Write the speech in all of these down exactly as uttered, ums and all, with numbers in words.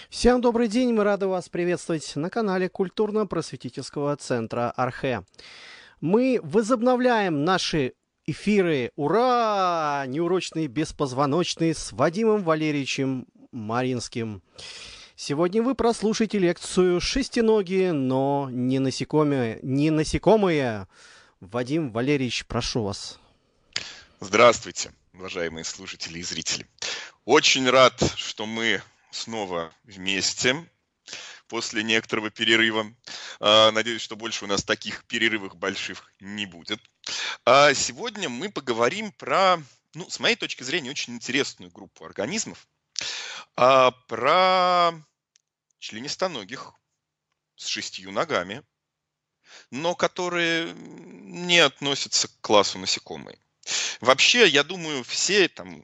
Всем добрый день, мы рады вас приветствовать на канале культурно-просветительского центра Архе. Мы возобновляем наши эфиры, ура, неурочные, беспозвоночные, с Вадимом Валерьевичем Маринским. Сегодня вы прослушаете лекцию «Шестиногие, но не насекомые». Не насекомые. Вадим Валерьевич, прошу вас. Здравствуйте, уважаемые слушатели и зрители. Очень рад, что мы снова вместе после некоторого перерыва. Надеюсь, что больше у нас таких перерывов больших не будет. А сегодня мы поговорим про, ну, с моей точки зрения, очень интересную группу организмов, а, про членистоногих с шестью ногами, но которые не относятся к классу насекомые. Вообще, я думаю, все там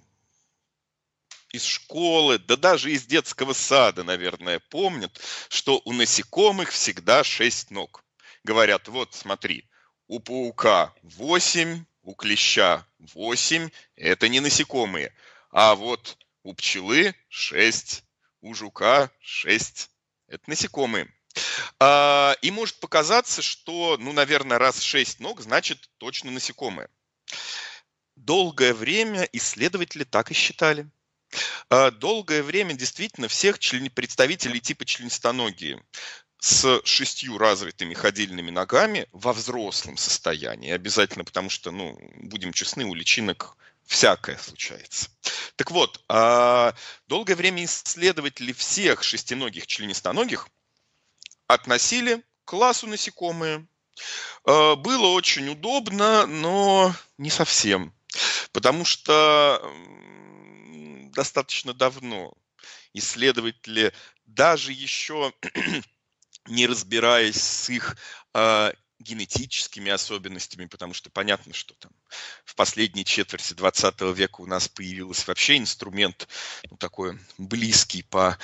из школы, да даже из детского сада, наверное, помнят, что у насекомых всегда шесть ног. Говорят, вот смотри, у паука восемь, у клеща восемь, это не насекомые, а вот у пчелы шесть, у жука шесть, это насекомые. А, и может показаться, что, ну, наверное, раз шесть ног, значит точно насекомые. Долгое время исследователи так и считали. Долгое время действительно всех член... представителей типа членистоногие с шестью развитыми ходильными ногами во взрослом состоянии. Обязательно, потому что, ну, будем честны, у личинок всякое случается. Так вот, долгое время исследователи всех шестиногих членистоногих относили к классу насекомые. Было очень удобно, но не совсем. Потому что достаточно давно исследователи, даже еще не разбираясь с их э, генетическими особенностями, потому что понятно, что там в последней четверти двадцатого века у нас появился вообще инструмент, ну, такой близкий по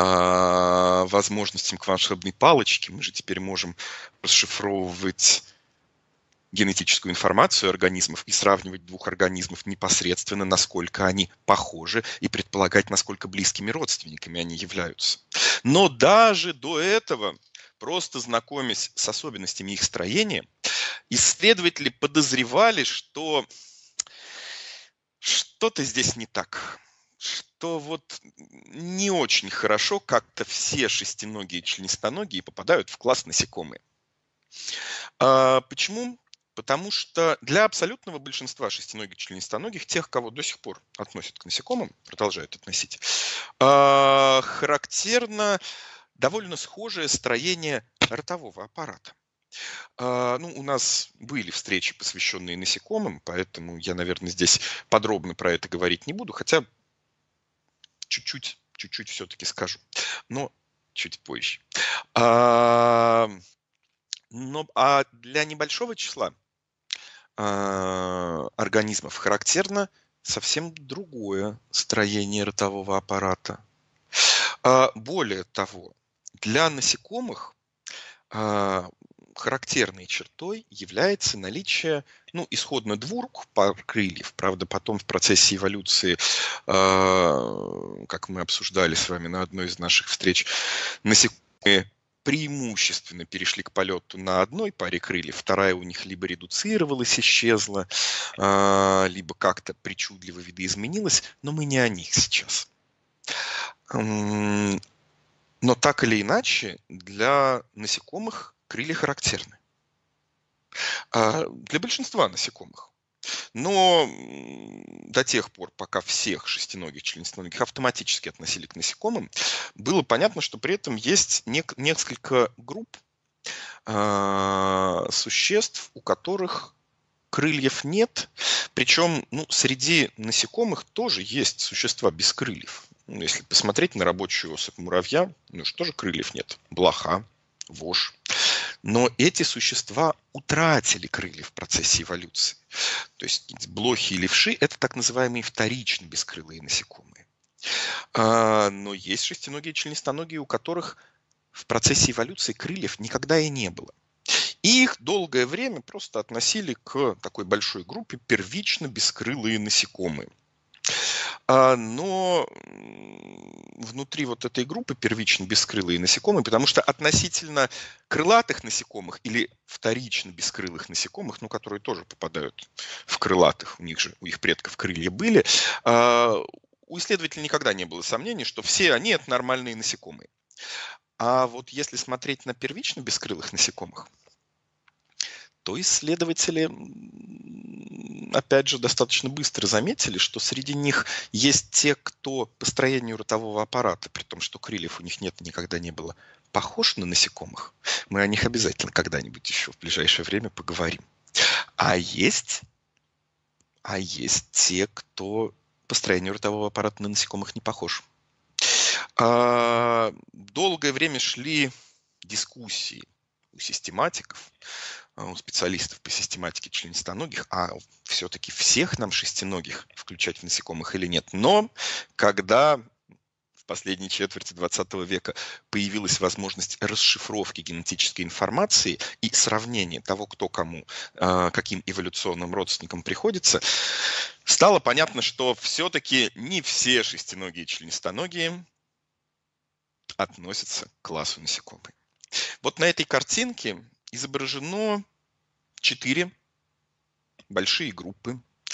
э, возможностям к волшебной палочке. Мы же теперь можем расшифровывать генетическую информацию организмов и сравнивать двух организмов непосредственно, насколько они похожи, и предполагать, насколько близкими родственниками они являются. Но даже до этого, просто знакомясь с особенностями их строения, исследователи подозревали, что что-то здесь не так, что вот не очень хорошо как-то все шестиногие и членистоногие попадают в класс насекомые. А почему? Потому что для абсолютного большинства шестиногих членистоногих, тех, кого до сих пор относят к насекомым, продолжают относить, характерно довольно схожее строение ротового аппарата. Ну, у нас были встречи, посвященные насекомым, поэтому я, наверное, здесь подробно про это говорить не буду, хотя чуть-чуть, чуть-чуть все-таки скажу, но чуть позже. Но а для небольшого числа э, организмов характерно совсем другое строение ротового аппарата. А, более того, для насекомых э, характерной чертой является наличие, ну, исходно двух пар крыльев. Правда, потом в процессе эволюции, э, как мы обсуждали с вами на одной из наших встреч, насекомые преимущественно перешли к полету на одной паре крыльев, вторая у них либо редуцировалась, исчезла, либо как-то причудливо видоизменилась, но мы не о них сейчас. Но так или иначе, для насекомых крылья характерны. Для большинства насекомых. Но до тех пор, пока всех шестиногих членистоногих автоматически относили к насекомым, было понятно, что при этом есть нек- несколько групп э- существ, у которых крыльев нет. Причем, ну, среди насекомых тоже есть существа без крыльев. Ну, если посмотреть на рабочую особь муравья, ну что же крыльев нет? Блоха, вошь. Но эти существа утратили крылья в процессе эволюции. То есть блохи и левши – это так называемые вторично бескрылые насекомые. Но есть шестиногие и членистоногие, у которых в процессе эволюции крыльев никогда и не было. И их долгое время просто относили к такой большой группе первично бескрылые насекомые. Но внутри вот этой группы первично бескрылые насекомые, потому что относительно крылатых насекомых или вторично бескрылых насекомых, ну, которые тоже попадают в крылатых, у них же, у их предков крылья были, у исследователей никогда не было сомнений, что все они – это нормальные насекомые. А вот если смотреть на первично бескрылых насекомых, то исследователи, опять же, достаточно быстро заметили, что среди них есть те, кто по строению ротового аппарата, при том, что крыльев у них нет, никогда не было, похож на насекомых. Мы о них обязательно когда-нибудь еще в ближайшее время поговорим. А есть, а есть те, кто по строению ротового аппарата на насекомых не похож. А, долгое время шли дискуссии у систематиков, у специалистов по систематике членистоногих, а все-таки всех нам шестиногих включать в насекомых или нет. Но когда в последней четверти двадцатого века появилась возможность расшифровки генетической информации и сравнения того, кто кому, каким эволюционным родственникам приходится, стало понятно, что все-таки не все шестиногие членистоногие относятся к классу насекомых. Вот на этой картинке изображено четыре большие группы.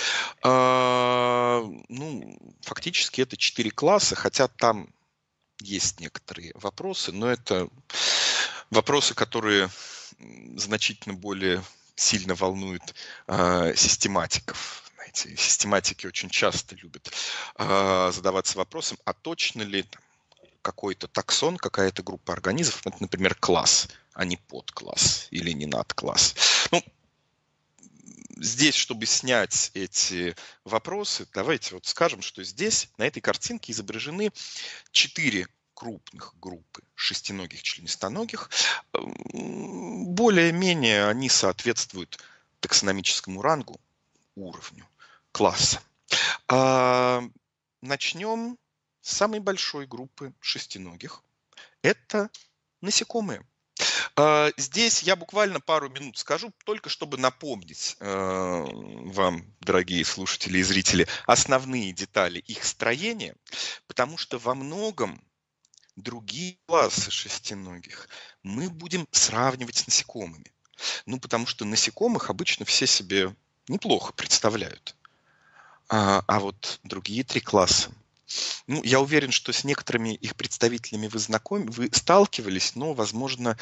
А, ну, фактически это четыре класса, хотя там есть некоторые вопросы, но это вопросы, которые значительно более сильно волнуют а, систематиков. Знаете, систематики очень часто любят а, задаваться вопросом, а точно ли там какой-то таксон, какая-то группа организмов, например, класс, а не подкласс или не надкласс. Ну, здесь, чтобы снять эти вопросы, давайте вот скажем, что здесь, на этой картинке, изображены четыре крупных группы шестиногих членистоногих. Более-менее они соответствуют таксономическому рангу, уровню, класса. А начнем с самой большой группы шестиногих. Это насекомые. Здесь я буквально пару минут скажу, только чтобы напомнить вам, дорогие слушатели и зрители, основные детали их строения, потому что во многом другие классы шестиногих мы будем сравнивать с насекомыми. Ну, потому что насекомых обычно все себе неплохо представляют. А, а вот другие три класса, ну, я уверен, что с некоторыми их представителями вы знакомы, вы сталкивались, но, возможно,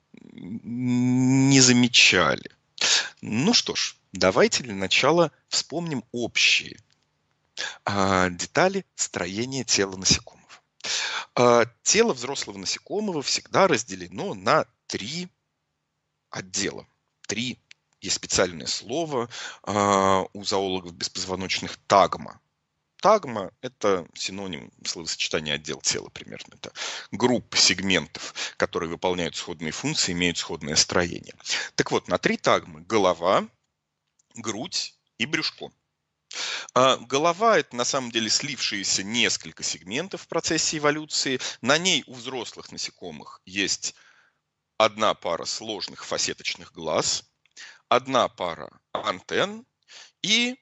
не замечали. Ну что ж, давайте для начала вспомним общие а, детали строения тела насекомого. А, тело взрослого насекомого всегда разделено на три отдела. Три, есть специальное слово а, у зоологов беспозвоночных – тагма. Тагма – это синоним словосочетания отдел тела примерно. Это группа сегментов, которые выполняют сходные функции, имеют сходное строение. Так вот, на три тагмы – голова, грудь и брюшко. А голова – это на самом деле слившиеся несколько сегментов в процессе эволюции. На ней у взрослых насекомых есть одна пара сложных фасеточных глаз, одна пара антенн и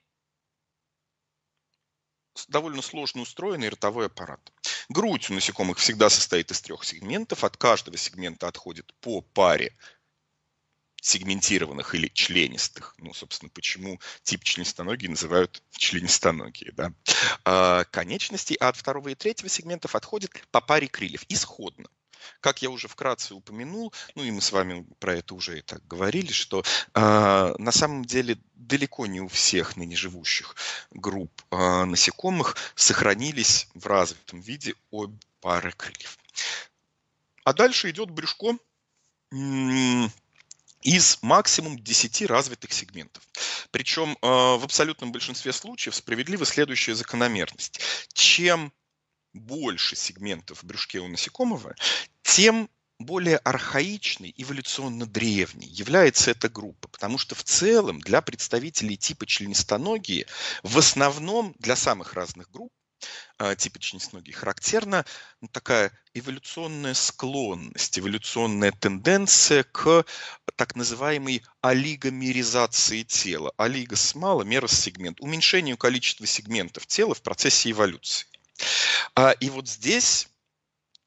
довольно сложно устроенный ротовой аппарат. Грудь у насекомых всегда состоит из трех сегментов. От каждого сегмента отходит по паре сегментированных или членистых. Ну, собственно, почему тип членистоногие называют членистоногие. Да? А, конечностей, а от второго и третьего сегментов отходит по паре крыльев. Исходно. Как я уже вкратце упомянул, ну и мы с вами про это уже и так говорили, что э, на самом деле далеко не у всех ныне живущих групп э, насекомых сохранились в развитом виде обе пары крыльев. А дальше идет брюшко м- из максимум десяти развитых сегментов. Причем э, в абсолютном большинстве случаев справедлива следующая закономерность. Чем больше сегментов в брюшке у насекомого, тем более архаичной, эволюционно древней является эта группа. Потому что в целом для представителей типа членистоногие, в основном для самых разных групп типа членистоногие, характерна ну, такая эволюционная склонность, эволюционная тенденция к так называемой олигомеризации тела. Олигос мало, мерос сегмент, уменьшению количества сегментов тела в процессе эволюции. И вот здесь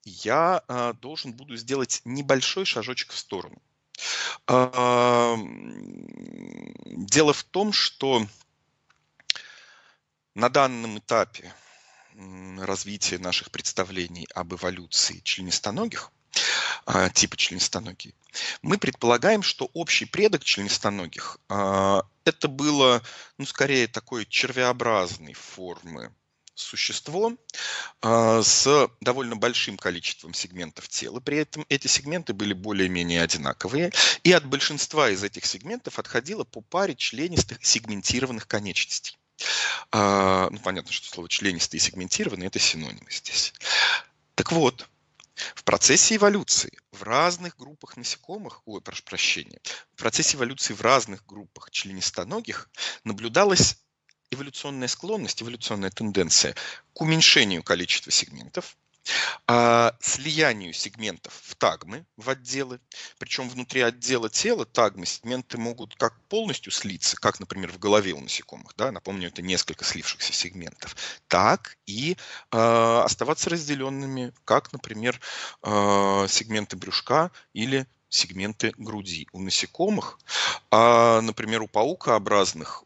я а, должен буду сделать небольшой шажочек в сторону. А, дело в том, что на данном этапе развития наших представлений об эволюции членистоногих, а, типа членистоногие, мы предполагаем, что общий предок членистоногих а, это было, ну, скорее такой червеобразной формы существо а, с довольно большим количеством сегментов тела. При этом эти сегменты были более-менее одинаковые, и от большинства из этих сегментов отходило по паре членистых сегментированных конечностей. А, ну, понятно, что слово членистый и сегментированный – это синонимы здесь. Так вот, в процессе эволюции в разных группах насекомых, ой, прошу прощения, в процессе эволюции в разных группах членистоногих наблюдалась эволюционная склонность, эволюционная тенденция к уменьшению количества сегментов, а, слиянию сегментов в тагмы, в отделы. Причем внутри отдела тела тагмы сегменты могут как полностью слиться, как, например, в голове у насекомых, да, напомню, это несколько слившихся сегментов, так и э, оставаться разделенными, как, например, э, сегменты брюшка или сегменты груди. У насекомых, а, например, у паукообразных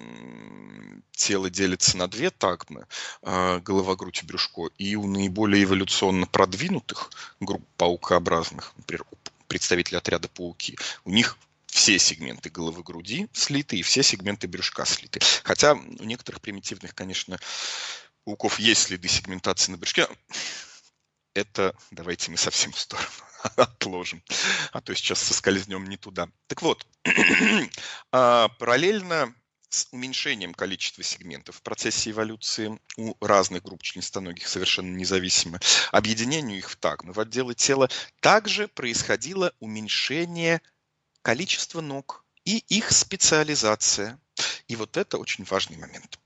тело делится на две тагмы, голова, грудь и брюшко, и у наиболее эволюционно продвинутых групп паукообразных, например, представители отряда пауки, у них все сегменты головы, груди слиты и все сегменты брюшка слиты. Хотя у некоторых примитивных, конечно, пауков есть следы сегментации на брюшке. Это давайте мы совсем в сторону отложим, а то сейчас соскользнем не туда. Так вот, параллельно с уменьшением количества сегментов в процессе эволюции у разных групп членистоногих совершенно независимо объединению их в тагмы, в отделы тела, также происходило уменьшение количества ног и их специализация. И вот это очень важный момент.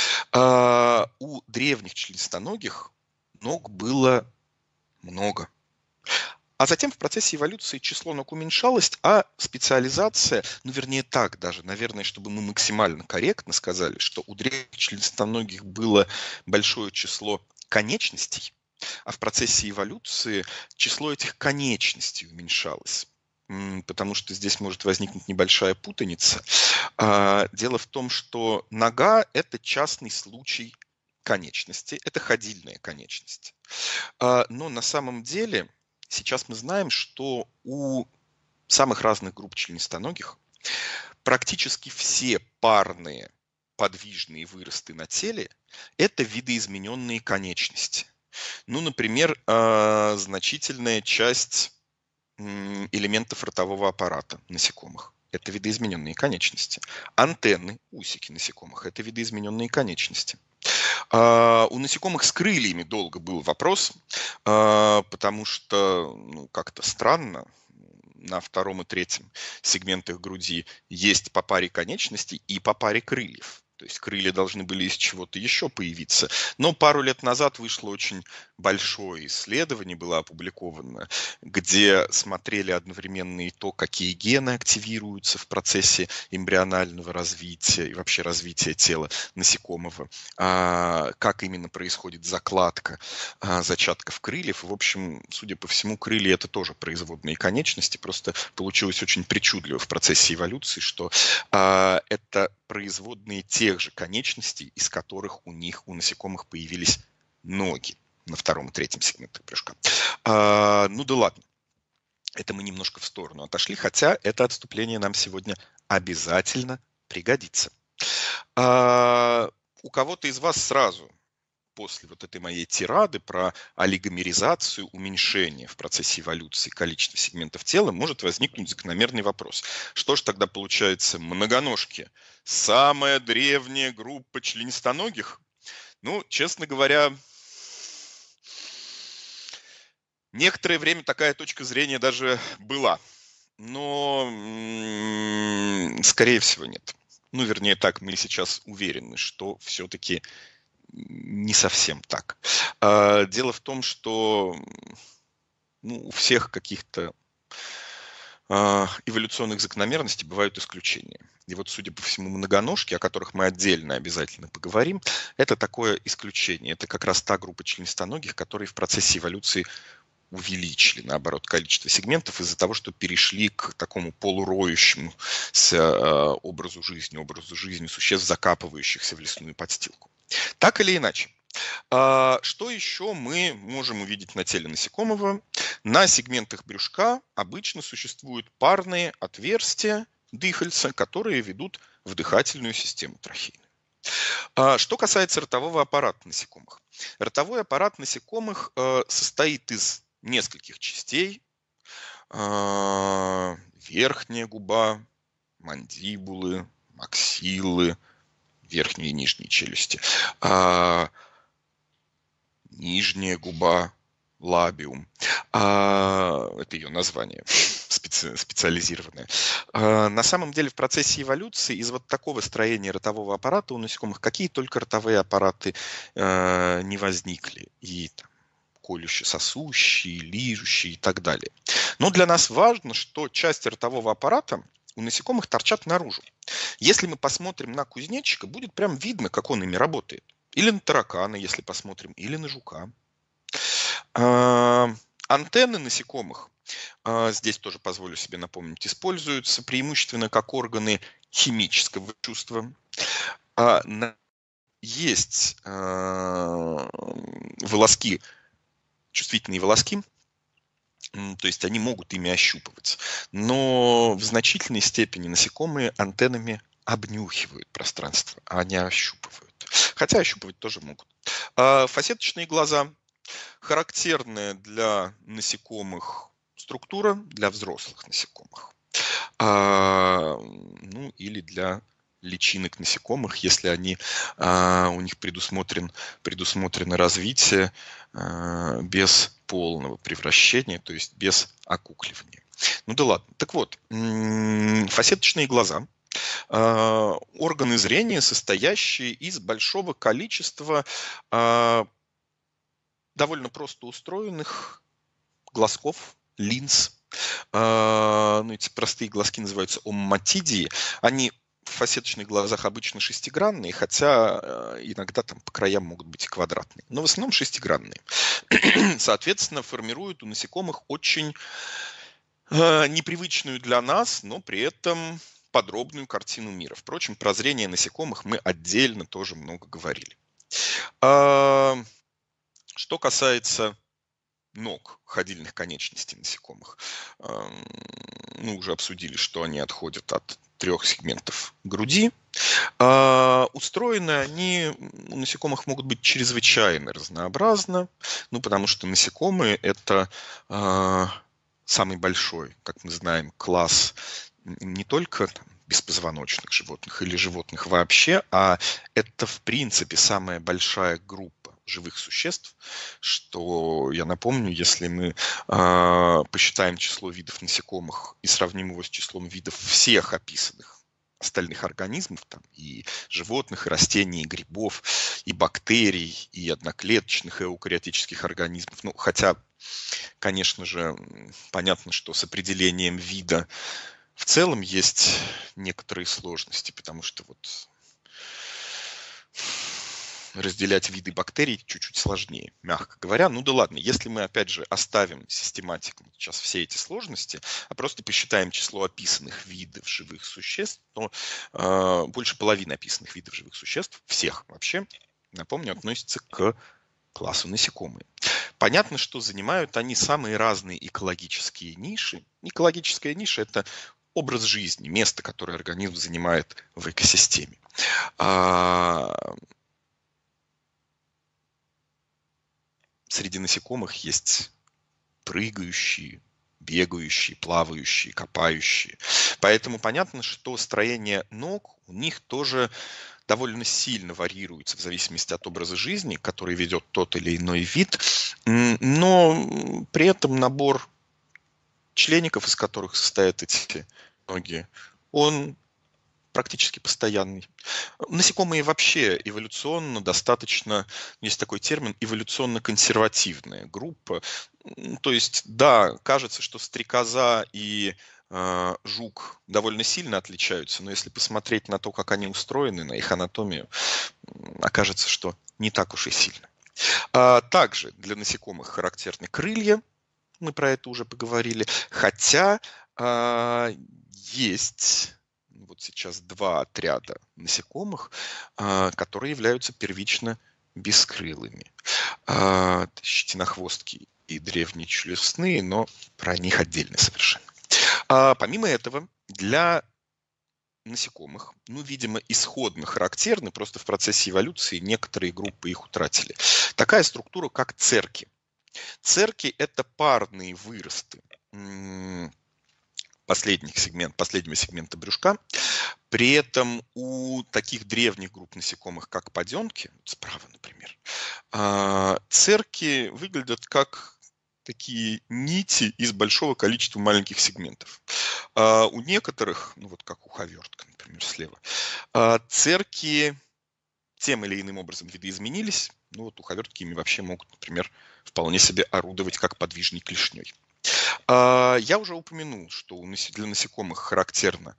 А, у древних членистоногих ног было много. А затем в процессе эволюции число ног уменьшалось, а специализация, ну вернее так даже, наверное, чтобы мы максимально корректно сказали, что у древних членистоногих было большое число конечностей, а в процессе эволюции число этих конечностей уменьшалось. Потому что здесь может возникнуть небольшая путаница. Дело в том, что нога – это частный случай конечности, это ходильная конечность. Но на самом деле сейчас мы знаем, что у самых разных групп членистоногих практически все парные подвижные выросты на теле – это видоизмененные конечности. Ну, например, значительная часть элементов ротового аппарата насекомых – это видоизмененные конечности. Антенны, усики насекомых – это видоизмененные конечности. Uh, у насекомых с крыльями долго был вопрос, uh, потому что ну, как-то странно, на втором и третьем сегментах груди есть по паре конечностей и по паре крыльев. То есть крылья должны были из чего-то еще появиться. Но пару лет назад вышло очень большое исследование, было опубликовано, где смотрели одновременно и то, какие гены активируются в процессе эмбрионального развития и вообще развития тела насекомого, как именно происходит закладка зачатков крыльев. В общем, судя по всему, крылья – это тоже производные конечности, просто получилось очень причудливо в процессе эволюции, что это производные тех же конечностей, из которых у них, у насекомых появились ноги на втором и третьем сегментах брюшка. А, ну да ладно, это мы немножко в сторону отошли, хотя это отступление нам сегодня обязательно пригодится. А, у кого-то из вас сразу после вот этой моей тирады про олигомеризацию, уменьшение в процессе эволюции количества сегментов тела может возникнуть закономерный вопрос. Что же тогда получается, многоножки – самая древняя группа членистоногих? Ну, честно говоря, некоторое время такая точка зрения даже была, но, скорее всего, нет. Ну, вернее так, мы сейчас уверены, что все-таки не совсем так. Дело в том, что ну, у всех каких-то эволюционных закономерностей бывают исключения. И вот, судя по всему, многоножки, о которых мы отдельно обязательно поговорим, это такое исключение. Это как раз та группа членистоногих, которые в процессе эволюции увеличили, наоборот, количество сегментов из-за того, что перешли к такому полуроющемуся э, образу жизни, образу жизни существ, закапывающихся в лесную подстилку. Так или иначе, э, что еще мы можем увидеть на теле насекомого? На сегментах брюшка обычно существуют парные отверстия дыхальца, которые ведут в дыхательную систему трахейную. Что касается ротового аппарата насекомых. Ротовой аппарат насекомых состоит из нескольких частей. Верхняя губа, мандибулы, максиллы, верхние и нижние челюсти. Нижняя губа, лабиум. Это ее название специ- специализированное. На самом деле в процессе эволюции из вот такого строения ротового аппарата у насекомых какие только ротовые аппараты не возникли. И там, колюще-сосущие, лижущие и так далее. Но для нас важно, что части ротового аппарата у насекомых торчат наружу. Если мы посмотрим на кузнечика, будет прям видно, как он ими работает. Или на таракана, если посмотрим, или на жука. Антенны насекомых, здесь тоже позволю себе напомнить, используются преимущественно как органы химического чувства. Есть волоски, чувствительные волоски, то есть они могут ими ощупывать. Но в значительной степени насекомые антеннами обнюхивают пространство, а не ощупывают. Хотя ощупывать тоже могут. Фасеточные глаза – характерная для насекомых структура, для взрослых насекомых. Ну или для личинок насекомых, если они, у них предусмотрен, предусмотрено развитие без полного превращения, то есть без окукливания. Ну да ладно. Так вот, фасеточные глаза – органы зрения, состоящие из большого количества довольно просто устроенных глазков, линз. Ну, эти простые глазки называются омматидии. Они в фасеточных глазах обычно шестигранные, хотя иногда там по краям могут быть и квадратные. Но в основном шестигранные. Соответственно, формируют у насекомых очень непривычную для нас, но при этом подробную картину мира. Впрочем, про зрение насекомых мы отдельно тоже много говорили. Что касается ног, ходильных конечностей насекомых, мы уже обсудили, что они отходят от трех сегментов груди. Устроены они у насекомых могут быть чрезвычайно разнообразно, ну, потому что насекомые – это самый большой, как мы знаем, класс не только там беспозвоночных животных или животных вообще, а это, в принципе, самая большая группа живых существ, что, я напомню, если мы э, посчитаем число видов насекомых и сравним его с числом видов всех описанных остальных организмов, там, и животных, и растений, и грибов, и бактерий, и одноклеточных, и эукариотических организмов, ну, хотя, конечно же, понятно, что с определением вида в целом есть некоторые сложности, потому что вот разделять виды бактерий чуть-чуть сложнее, мягко говоря. Ну да ладно, если мы опять же оставим систематику сейчас все эти сложности, а просто посчитаем число описанных видов живых существ, то э, больше половины описанных видов живых существ, всех вообще, напомню, относятся к классу насекомые. Понятно, что занимают они самые разные экологические ниши. Экологическая ниша – это образ жизни, место, которое организм занимает в экосистеме. Среди насекомых есть прыгающие, бегающие, плавающие, копающие. Поэтому понятно, что строение ног у них тоже довольно сильно варьируется в зависимости от образа жизни, который ведет тот или иной вид. Но при этом набор члеников, из которых состоят эти ноги, он практически постоянный. Насекомые вообще эволюционно достаточно, есть такой термин, эволюционно-консервативная группа. То есть, да, кажется, что стрекоза и э, жук довольно сильно отличаются, но если посмотреть на то, как они устроены, на их анатомию, окажется, что не так уж и сильно. А также для насекомых характерны крылья. мы про это уже поговорили. Хотя а, есть вот сейчас два отряда насекомых, а, которые являются первично бескрылыми. А, щетинохвостки и древние челюстные, но про них отдельно совершенно. А, помимо этого, для насекомых, ну, видимо, исходно характерны, просто в процессе эволюции некоторые группы их утратили. Такая структура, как церки. Церки – это парные выросты последних сегмент, последнего сегмента брюшка. При этом у таких древних групп насекомых, как поденки, справа, например, церки выглядят как такие нити из большого количества маленьких сегментов. А у некоторых, ну вот как у ховертка, например, слева, церки тем или иным образом видоизменились. Ну вот у ховертки ими вообще могут, например, вполне себе орудовать как подвижной клешней. Я уже упомянул, что для насекомых характерно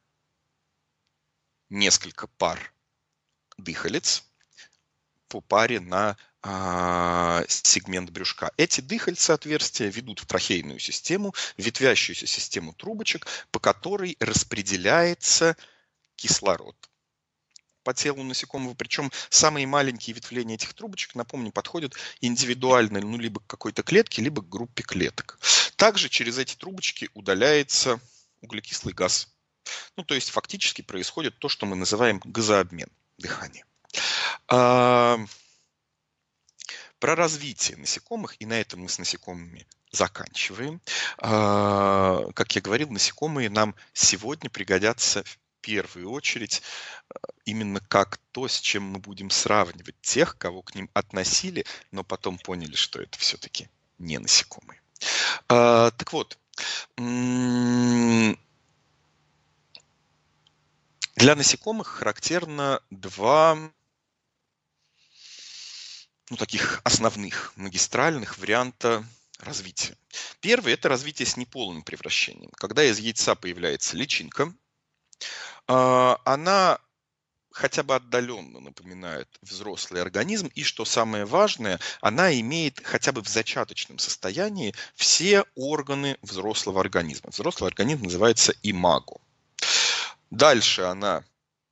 несколько пар дыхалец по паре на а, сегмент брюшка. Эти дыхальца отверстия ведут в трахейную систему, ветвящуюся систему трубочек, по которой распределяется кислород по телу насекомого. Причем самые маленькие ветвления этих трубочек, напомню, подходят индивидуально, ну, либо к какой-то клетке, либо к группе клеток. Также через эти трубочки удаляется углекислый газ. Ну, то есть фактически происходит то, что мы называем газообмен дыхания. А, про развитие насекомых, и на этом мы с насекомыми заканчиваем. А, как я говорил, насекомые нам сегодня пригодятся в первую очередь именно как то, с чем мы будем сравнивать тех, кого к ним относили, но потом поняли, что это все-таки не насекомые. А, так вот, для насекомых характерно два, ну, таких основных магистральных варианта развития. Первый – это развитие с неполным превращением. Когда из яйца появляется личинка, она хотя бы отдаленно напоминает взрослый организм, и, что самое важное, она имеет хотя бы в зачаточном состоянии все органы взрослого организма. Взрослый организм называется имаго. Дальше она,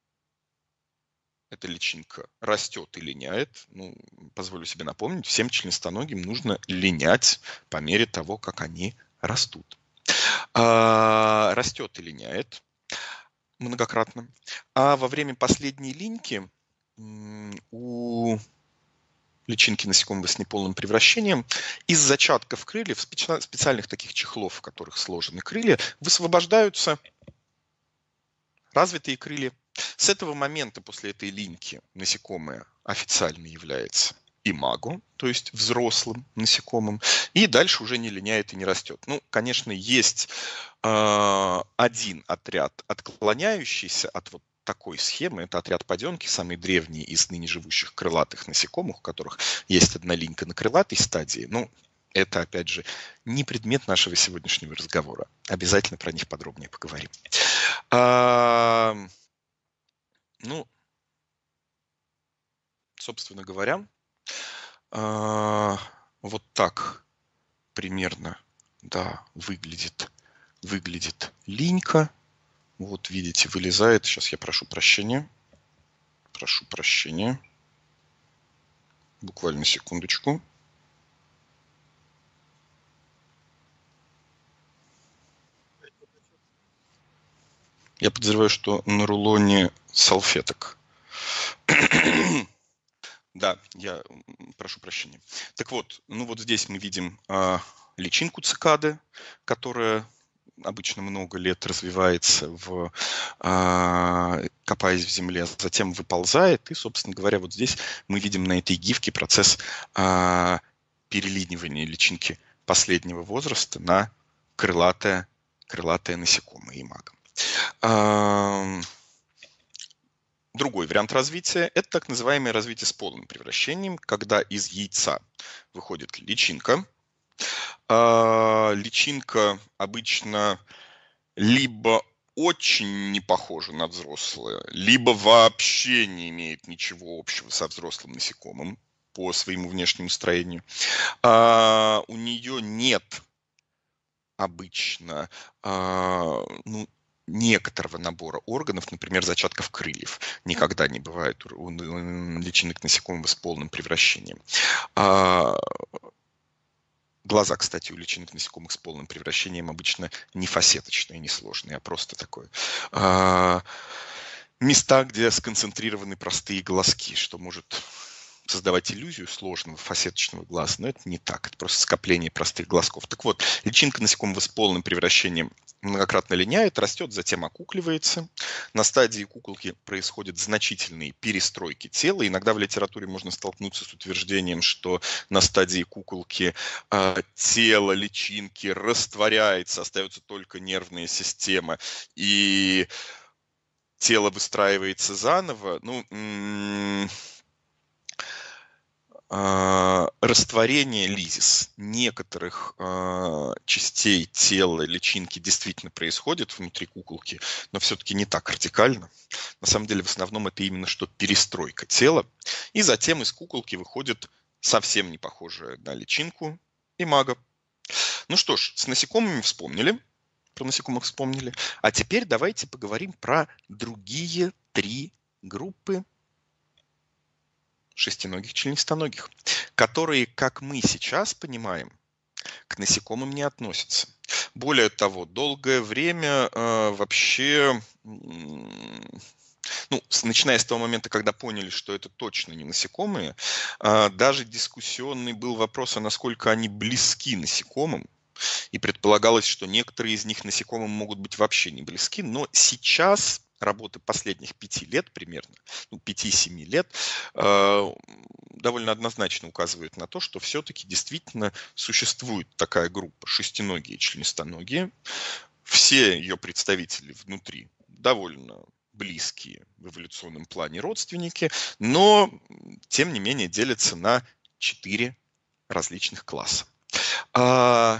эта личинка, растет и линяет. Ну, позволю себе напомнить, всем членистоногим нужно линять по мере того, как они растут. А, растет и линяет многократно. А во время последней линьки у личинки насекомого с неполным превращением из зачатков крыльев, специальных таких чехлов, в которых сложены крылья, высвобождаются развитые крылья. С этого момента, после этой линьки, насекомое официально является имаго, то есть взрослым насекомым, и дальше уже не линяет и не растет. Ну, конечно, есть э, один отряд, отклоняющийся от вот такой схемы. Это отряд поденки, самый древний из ныне живущих крылатых насекомых, у которых есть одна линька на крылатой стадии. Ну, это, опять же, не предмет нашего сегодняшнего разговора. Обязательно про них подробнее поговорим. А, ну, собственно говоря, а, вот так примерно, да, выглядит, выглядит линька. Вот, видите, вылезает. Сейчас я прошу прощения. Прошу прощения. Буквально секундочку. Я подозреваю, что на рулоне салфеток. Да, я прошу прощения. Так вот, ну вот здесь мы видим а, личинку цикады, которая обычно много лет развивается, в, а, копаясь в земле, затем выползает. И, собственно говоря, вот здесь мы видим на этой гифке процесс а, перелинивания личинки последнего возраста на крылатое, крылатое насекомое имаго. А, Другой вариант развития – это так называемое развитие с полным превращением, когда из яйца выходит личинка. А, личинка обычно либо очень не похожа на взрослое, либо вообще не имеет ничего общего со взрослым насекомым по своему внешнему строению. А, у нее нет обычно а, ну, некоторого набора органов, например, зачатков крыльев. Никогда не бывает у личинок насекомого с полным превращением. А, Глаза, кстати, у личинок насекомых с полным превращением обычно не фасеточные, не сложные, а просто такое. А, места, где сконцентрированы простые глазки, что может создавать иллюзию сложного фасеточного глаза, но это не так, это просто скопление простых глазков. Так вот, личинка насекомого с полным превращением многократно линяет, растет, затем окукливается. На стадии куколки происходят значительные перестройки тела. Иногда в литературе можно столкнуться с утверждением, что на стадии куколки э, тело личинки растворяется, остается только нервная система, и тело выстраивается заново. Ну, м- растворение лизис некоторых э, частей тела личинки действительно происходит внутри куколки, но все-таки не так радикально. На самом деле, в основном это именно что перестройка тела. И затем из куколки выходит совсем не похожая на личинку имаго. Ну что ж, с насекомыми вспомнили, про насекомых вспомнили. А теперь давайте поговорим про другие три группы шестиногих членистоногих, которые, как мы сейчас понимаем, к насекомым не относятся. Более того, долгое время э, вообще, ну, начиная с того момента, когда поняли, что это точно не насекомые, э, даже дискуссионный был вопрос, а насколько они близки насекомым. И предполагалось, что некоторые из них насекомым могут быть вообще не близки, но сейчас работы последних пяти лет примерно, ну, пяти-семи лет, э, довольно однозначно указывают на то, что все-таки действительно существует такая группа шестиногие и членистоногие. Все ее представители внутри довольно близкие в эволюционном плане родственники, но, тем не менее, делятся на четыре различных класса. А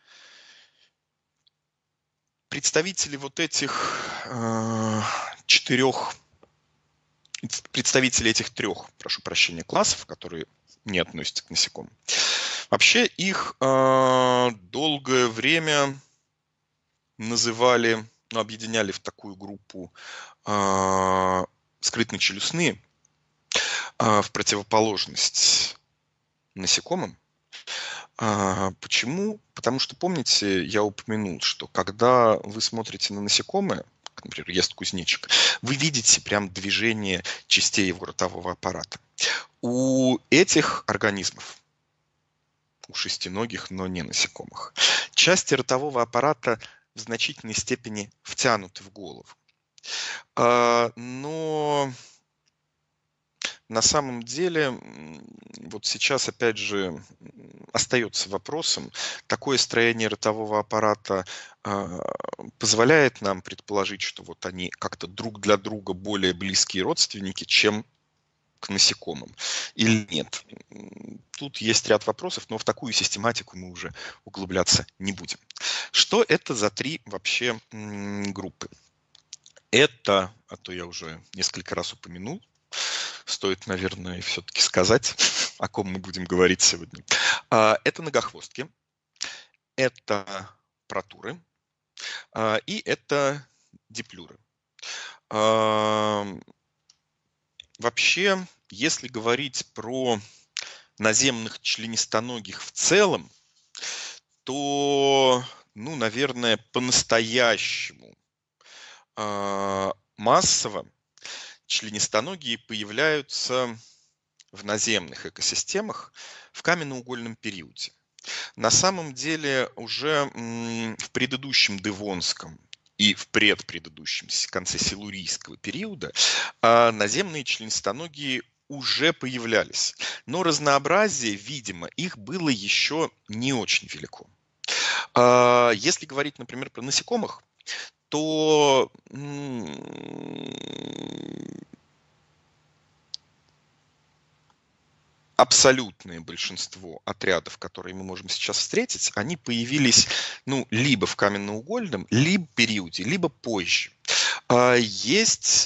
представители вот этих э, четырех, представители этих трех, прошу прощения, классов, которые не относятся к насекомым, вообще их э, долгое время называли, ну, объединяли в такую группу э, скрытночелюстные, э, в противоположность насекомым. А, почему? Потому что, помните, я упомянул, что когда вы смотрите на насекомое, как, например, ест кузнечик, вы видите прям движение частей его ротового аппарата. У этих организмов, у шестиногих, но не насекомых, части ротового аппарата в значительной степени втянуты в голову. А, но на самом деле, вот сейчас, опять же, остается вопросом, такое строение ротового аппарата э, позволяет нам предположить, что вот они как-то друг для друга более близкие родственники, чем к насекомым, или нет. Тут есть ряд вопросов, но в такую систематику мы уже углубляться не будем. Что это за три вообще м, группы? Это, а то я уже несколько раз упомянул, стоит, наверное, все-таки сказать, о ком мы будем говорить сегодня. Это многохвостки, это протуры и это диплюры. Вообще, если говорить про наземных членистоногих в целом, то, ну, наверное, по-настоящему массово членистоногие появляются в наземных экосистемах в каменноугольном периоде. На самом деле уже в предыдущем Девонском и в предпредыдущем конце силурийского периода наземные членистоногие уже появлялись. Но разнообразие, видимо, их было еще не очень велико. Если говорить, например, про насекомых, то абсолютное большинство отрядов, которые мы можем сейчас встретить, они появились, ну, либо в каменноугольном, либо периоде, либо позже. Есть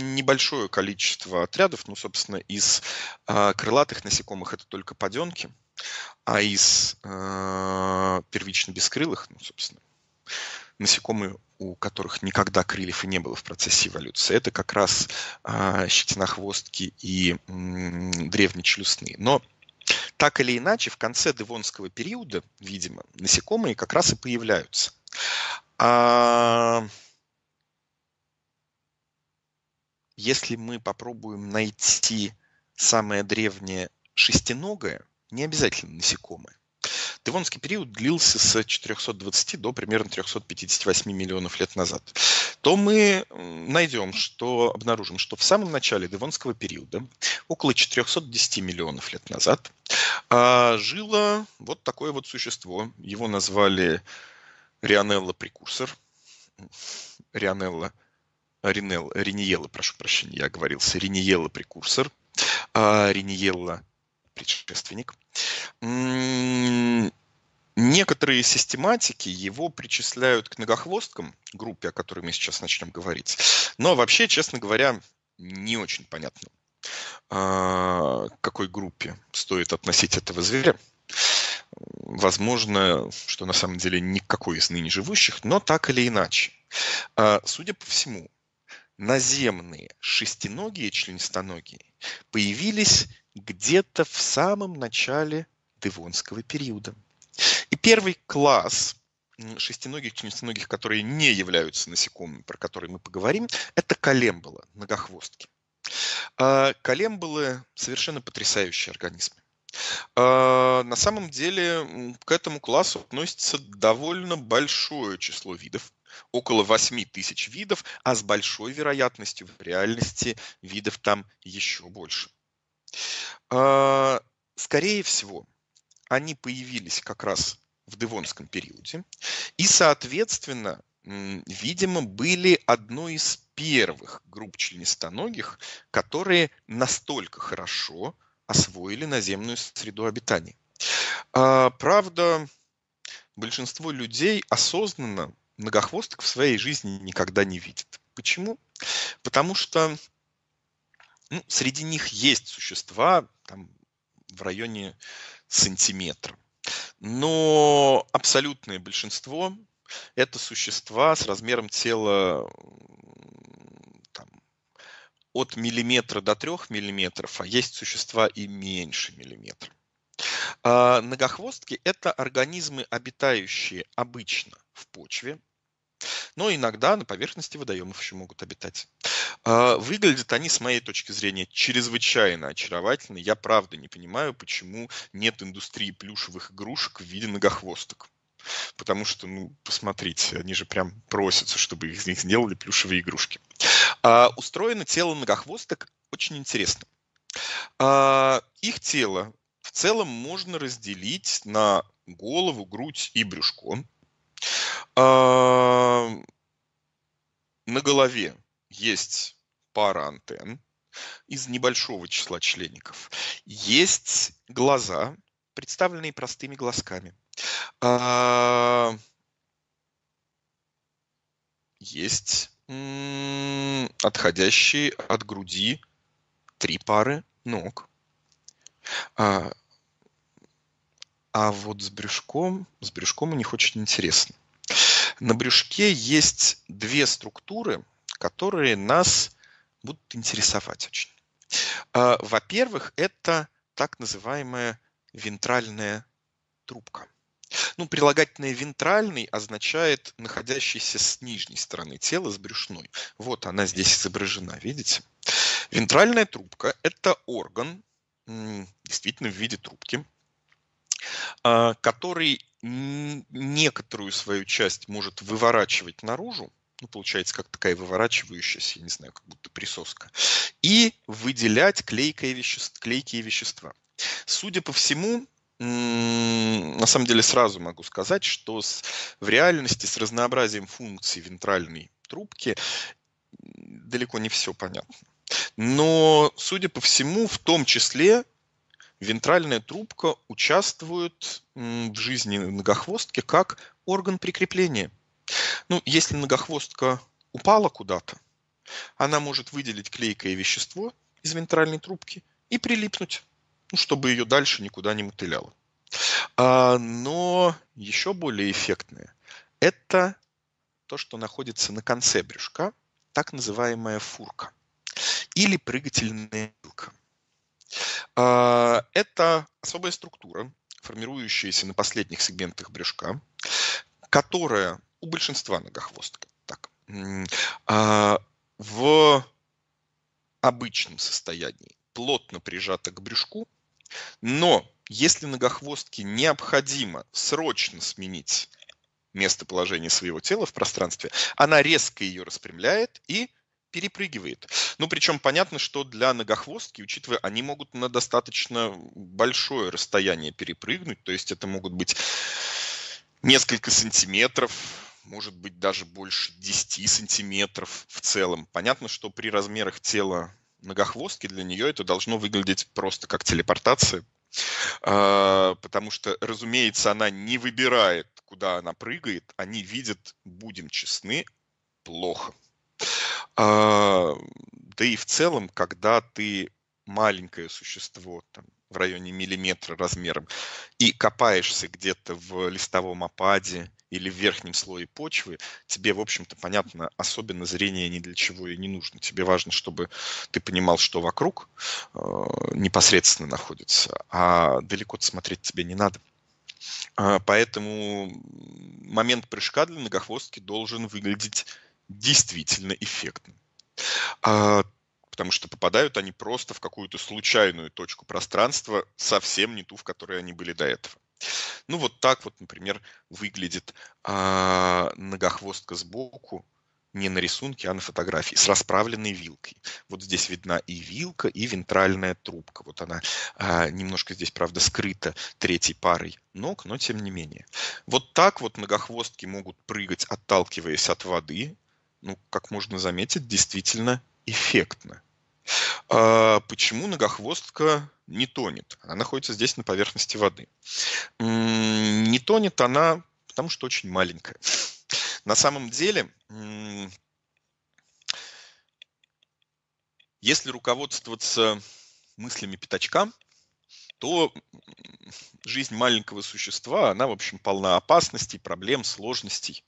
небольшое количество отрядов, ну, собственно, из крылатых насекомых это только поденки, А из э, первично бескрылых, ну, собственно, насекомые, у которых никогда крыльев и не было в процессе эволюции, это как раз э, щетинохвостки и м, древнечелюстные. Но так или иначе, в конце Девонского периода, видимо, насекомые как раз и появляются. А если мы попробуем найти самое древнее шестиногое, не обязательно насекомое. Девонский период длился с четырехсот двадцати до примерно трехсот пятидесяти восьми миллионов лет назад. То мы найдем, что обнаружим, что в самом начале Девонского периода, около четырехсот десяти миллионов лет назад, жило вот такое вот существо. Его назвали Рионелла прекурсор. Рионелла, Ринелла, Риниелла, прошу прощения, я оговорился. Риниелла прекурсор. Риниелла предшественник. Некоторые систематики его причисляют к многохвосткам, группе, о которой мы сейчас начнем говорить. Но вообще, честно говоря, не очень понятно, к какой группе стоит относить этого зверя. Возможно, что на самом деле никакой из ныне живущих, но так или иначе. Судя по всему, наземные шестиногие членистоногие появились где-то в самом начале Девонского периода. И первый класс шестиногих членистоногих, которые не являются насекомыми, про которые мы поговорим, это колемболы, многохвостки. Колемболы совершенно потрясающие организмы. На самом деле к этому классу относится довольно большое число видов, около восьми тысяч видов, а с большой вероятностью в реальности видов там еще больше. Скорее всего, они появились как раз в Девонском периоде и, соответственно, видимо, были одной из первых групп членистоногих, которые настолько хорошо освоили наземную среду обитания. Правда, большинство людей осознанно многохвосток в своей жизни никогда не видят. Почему? Потому что ну, среди них есть существа там, в районе сантиметра. Но абсолютное большинство – это существа с размером тела там, от миллиметра до трех миллиметров, а есть существа и меньше миллиметра. А многохвостки – это организмы, обитающие обычно в почве, но иногда на поверхности водоемов еще могут обитать. Выглядят они, с моей точки зрения, чрезвычайно очаровательно. Я правда не понимаю, почему нет индустрии плюшевых игрушек в виде многохвосток. Потому что, ну, посмотрите, они же прям просятся, чтобы из них сделали плюшевые игрушки. А, устроено тело многохвосток очень интересно. А, их тело в целом можно разделить на голову, грудь и брюшко. А, на голове есть пара антенн из небольшого числа члеников. Есть глаза, представленные простыми глазками. А, есть м, отходящие от груди три пары ног. А, а вот с брюшком, с брюшком у них очень интересно. На брюшке есть две структуры, которые нас будут интересовать очень. А, во-первых, это так называемая вентральная трубка. Ну, прилагательное «вентральный» означает находящийся с нижней стороны тела, с брюшной. Вот она здесь изображена, видите? Вентральная трубка – это орган, действительно в виде трубки, который некоторую свою часть может выворачивать наружу, ну, получается, как такая выворачивающаяся, я не знаю, как будто присоска, и выделять клейкое вещество, клейкие вещества. Судя по всему, на самом деле сразу могу сказать, что с, в реальности с разнообразием функций вентральной трубки далеко не все понятно. Но, судя по всему, в том числе вентральная трубка участвует в жизни многохвостки как орган прикрепления. Ну, если многохвостка упала куда-то, она может выделить клейкое вещество из вентральной трубки и прилипнуть, ну, чтобы ее дальше никуда не мотыляло. А, но еще более эффектное – это то, что находится на конце брюшка, так называемая фурка или прыгательная вилка. А, это особая структура, формирующаяся на последних сегментах брюшка, которая у большинства многохвосток так, а, в обычном состоянии плотно прижата к брюшку, но если многохвостке необходимо срочно сменить местоположение своего тела в пространстве, она резко ее распрямляет и перепрыгивает. Ну, причем понятно, что для многохвостки, учитывая, они могут на достаточно большое расстояние перепрыгнуть, то есть это могут быть несколько сантиметров, может быть даже больше десяти сантиметров в целом. Понятно, что при размерах тела многохвостки для нее это должно выглядеть просто как телепортация, потому что, разумеется, она не выбирает, куда она прыгает, они видят, будем честны, плохо. Да и в целом, когда ты маленькое существо, там, в районе миллиметра размером, и копаешься где-то в листовом опаде или в верхнем слое почвы, тебе, в общем-то, понятно, особенно зрение ни для чего и не нужно. Тебе важно, чтобы ты понимал, что вокруг э, непосредственно находится, а далеко смотреть тебе не надо. Э, поэтому момент прыжка для многохвостки должен выглядеть действительно эффектно. Э, потому что попадают они просто в какую-то случайную точку пространства, совсем не ту, в которой они были до этого. Ну вот так вот, например, выглядит а, многохвостка сбоку, не на рисунке, а на фотографии, с расправленной вилкой. Вот здесь видна и вилка, и вентральная трубка. Вот она а, немножко здесь, правда, скрыта третьей парой ног, но тем не менее. Вот так вот многохвостки могут прыгать, отталкиваясь от воды. Ну, как можно заметить, действительно эффектно. А почему многохвостка не тонет? Она находится здесь на поверхности воды. Не тонет она, потому что очень маленькая. На самом деле, если руководствоваться мыслями Пятачка, то жизнь маленького существа, она, в общем, полна опасностей, проблем, сложностей.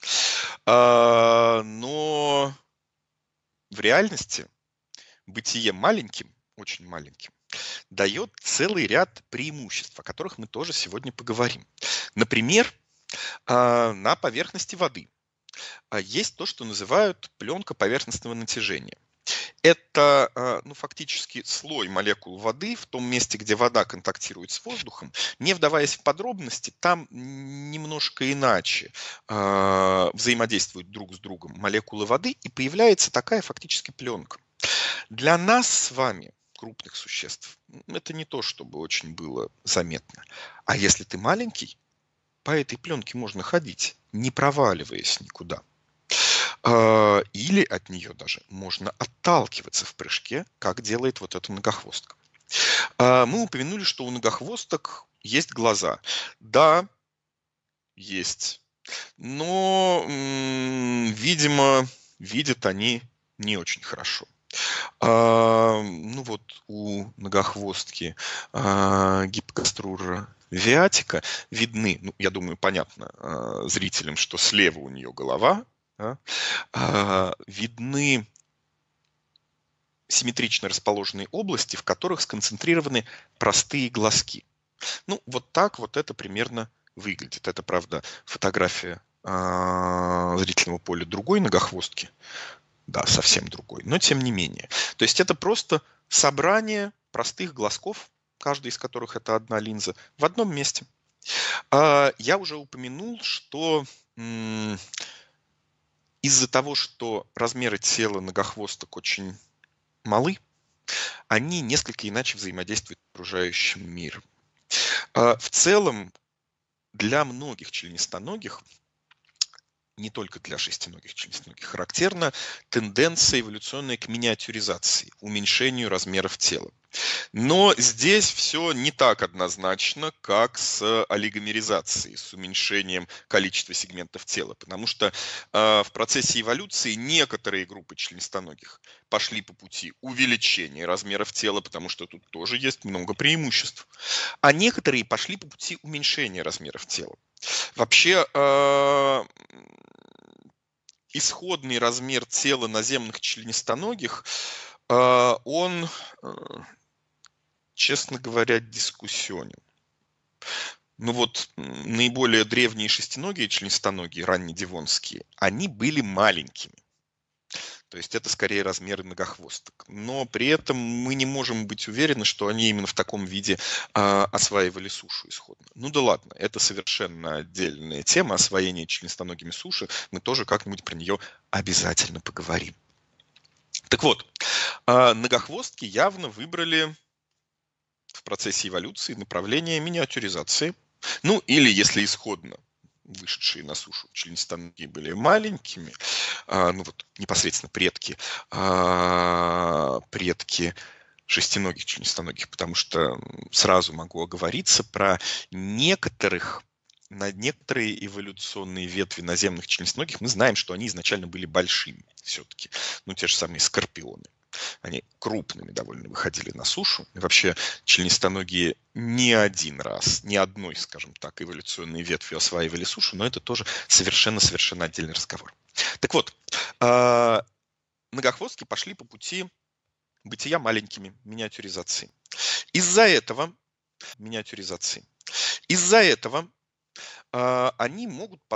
Но в реальности бытие маленьким, очень маленьким, дает целый ряд преимуществ, о которых мы тоже сегодня поговорим. Например, на поверхности воды есть то, что называют пленка поверхностного натяжения. Это, ну, фактически слой молекул воды в том месте, где вода контактирует с воздухом. Не вдаваясь в подробности, там немножко иначе э, взаимодействуют друг с другом молекулы воды, и появляется такая фактически пленка. Для нас с вами, крупных существ, это не то, чтобы очень было заметно. А если ты маленький, по этой пленке можно ходить, не проваливаясь никуда. Или от нее даже можно отталкиваться в прыжке, как делает вот эта многохвостка. Мы упомянули, что у многохвосток есть глаза. Да, есть. Но, видимо, видят они не очень хорошо. Ну вот у многохвостки Гиппокаструра виатика видны, ну, я думаю, понятно зрителям, что слева у нее голова, да, видны симметрично расположенные области, в которых сконцентрированы простые глазки. Ну, вот так вот это примерно выглядит. Это, правда, фотография зрительного поля другой многохвостки. Да, совсем другой, но тем не менее. То есть это просто собрание простых глазков, каждый из которых это одна линза, в одном месте. Я уже упомянул, что из-за того, что размеры тела многохвосток очень малы, они несколько иначе взаимодействуют с окружающим миром. В целом, для многих членистоногих, не только для шестиногих членистоногих, характерна тенденция эволюционная к миниатюризации, уменьшению размеров тела. Но здесь все не так однозначно, как с олигомеризацией, с уменьшением количества сегментов тела, потому что э, в процессе эволюции некоторые группы членистоногих пошли по пути увеличения размеров тела, потому что тут тоже есть много преимуществ, а некоторые пошли по пути уменьшения размеров тела. Вообще, э, исходный размер тела наземных членистоногих, э, он... э, честно говоря, дискуссионен. Ну вот наиболее древние шестиногие членистоногие, раннедевонские, они были маленькими. То есть это скорее размеры многохвосток. Но при этом мы не можем быть уверены, что они именно в таком виде а, осваивали сушу исходно. Ну да ладно, это совершенно отдельная тема освоения членистоногими суши. Мы тоже как-нибудь про нее обязательно поговорим. Так вот, а, многохвостки явно выбрали в процессе эволюции направление миниатюризации. Ну, или если исходно вышедшие на сушу членистоногие были маленькими, а, ну вот непосредственно предки, а, предки шестиногих членистоногих, потому что сразу могу оговориться про некоторых, на некоторые эволюционные ветви наземных членистоногих мы знаем, что они изначально были большими все-таки. Ну, те же самые скорпионы. Они крупными довольно выходили на сушу. И вообще членистоногие не один раз, ни одной, скажем так, эволюционной ветви осваивали сушу, но это тоже совершенно-совершенно отдельный разговор. Так вот, многохвостки пошли по пути бытия маленькими, миниатюризации. Из-за этого, миниатюризации, из-за этого они могут